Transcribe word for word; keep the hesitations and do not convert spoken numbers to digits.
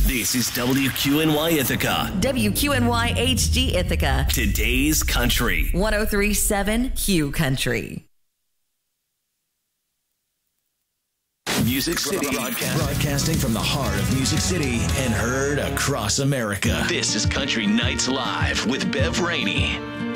This is W Q N Y Ithaca. W Q N Y H G Ithaca. Today's Country. one oh three point seven Q Country. Music City. Broadcasting. Broadcasting from the heart of Music City and heard across America. This is Country Nights Live with Bev Rainey.